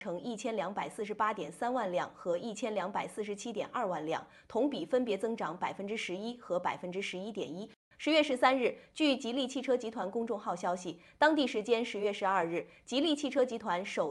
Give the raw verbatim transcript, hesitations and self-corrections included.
成一千两百四十八点三万辆和一千两百四十七点二万辆，同比分别增长百分之十一和百分之十一点一。十月十三日，据吉利汽车集团公众号消息，当地时间十月十二日，吉利汽车集团首